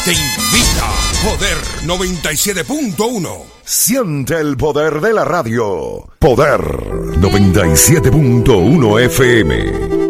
te invita. Poder 97.1. Siente el poder de la radio. Poder 97.1 FM.